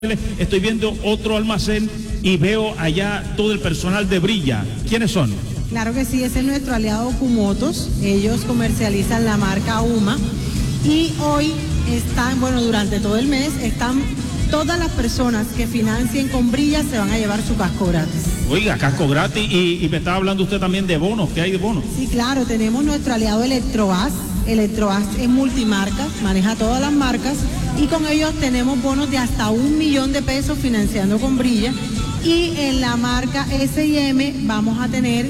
Estoy viendo otro almacén y veo allá todo el personal de Brilla. ¿Quiénes son? Claro que sí, ese es nuestro aliado Cumotos. Ellos comercializan la marca UMA y hoy están, durante todo el mes están todas las personas que financien con Brilla se van a llevar su casco gratis. Oiga, casco gratis y me estaba hablando usted también de bonos. ¿Qué hay de bonos? Sí, claro, tenemos nuestro aliado Electroas. Electroas es multimarca, maneja todas las marcas y con ellos tenemos bonos de hasta 1 millón de pesos financiando con Brilla. Y en la marca S&M vamos a tener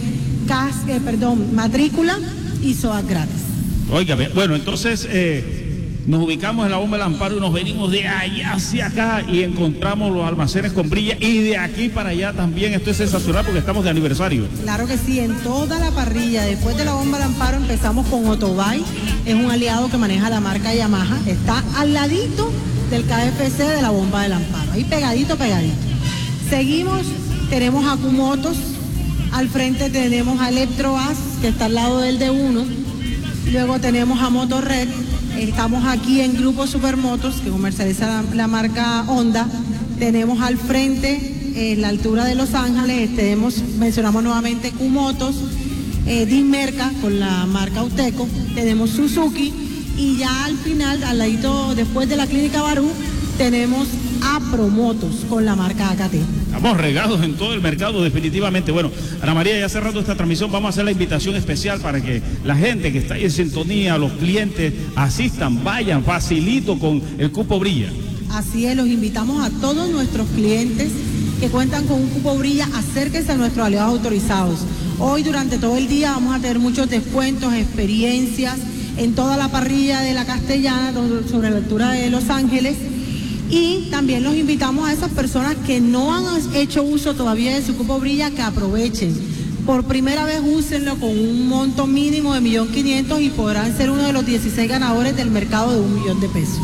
matrícula y SOAT gratis. Oiga, bueno, entonces nos ubicamos en la bomba del Amparo y nos venimos de allá hacia acá y encontramos los almacenes con Brilla y de aquí para allá también. Esto es sensacional porque estamos de aniversario. Claro que sí, en toda la parrilla, después de la bomba del Amparo empezamos con Otobay, es un aliado que maneja la marca Yamaha, está al ladito del KFC de la bomba del Amparo, ahí pegadito. Seguimos, tenemos a Cumotos, al frente tenemos a Electroas, que está al lado del D1, luego tenemos a Motorred, estamos aquí en Grupo Supermotos, que comercializa la marca Honda, tenemos al frente, en la altura de Los Ángeles, mencionamos nuevamente Cumotos, Dismerca con la marca Uteco, tenemos Suzuki y ya al final, al ladito, después de la clínica Barú, tenemos a Promotos con la marca AKT. Estamos regados en todo el mercado definitivamente. Bueno, Ana María, ya cerrando esta transmisión, vamos a hacer la invitación especial para que la gente que está ahí en sintonía, los clientes, asistan, vayan, facilito con el cupo Brilla. Así es, los invitamos a todos nuestros clientes que cuentan con un cupo Brilla, acérquense a nuestros aliados autorizados. Hoy durante todo el día vamos a tener muchos descuentos, experiencias en toda la parrilla de la Castellana, sobre la altura de Los Ángeles. Y también los invitamos a esas personas que no han hecho uso todavía de su cupo Brilla, que aprovechen. Por primera vez úsenlo con un monto mínimo de 1.500.000 y podrán ser uno de los 16 ganadores del mercado de 1 millón de pesos.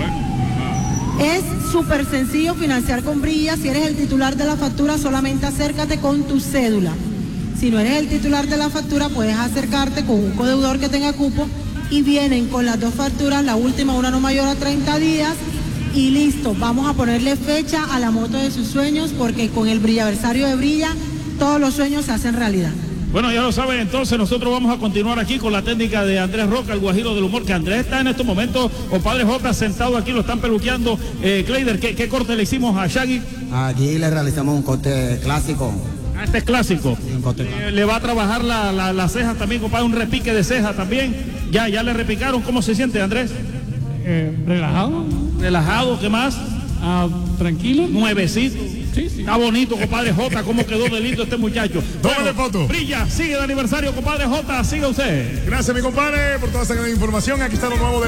Es súper sencillo financiar con Brilla. Si eres el titular de la factura, solamente acércate con tu cédula. Si no eres el titular de la factura, puedes acercarte con un codeudor que tenga cupo y vienen con las dos facturas, la última una no mayor a 30 días y listo. Vamos a ponerle fecha a la moto de sus sueños porque con el Brillaversario de Brilla todos los sueños se hacen realidad. Bueno, ya lo saben, entonces nosotros vamos a continuar aquí con la técnica de Andrés Roca, el guajiro del humor, que Andrés está en estos momentos, compadre J, sentado aquí, lo están peluqueando. Kleider, ¿qué corte le hicimos a Shaggy? Aquí le realizamos un corte clásico. Ah, este es clásico. Sí, un corte clásico. Le va a trabajar las cejas también, compadre, un repique de cejas también. Ya le repicaron. ¿Cómo se siente, Andrés? Relajado. Relajado, ¿qué más? Tranquilo. Nuevecito. Sí. Está bonito, compadre J, cómo quedó de lindo este muchacho. Tómale foto. Brilla, sigue de aniversario, compadre J, siga usted. Gracias, mi compadre, por toda esa gran información. Aquí está lo nuevo de